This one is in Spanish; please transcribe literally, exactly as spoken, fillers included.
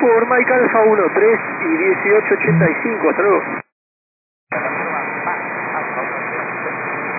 por Mike Alfa uno tres y dieciocho ochenta y cinco, hasta luego.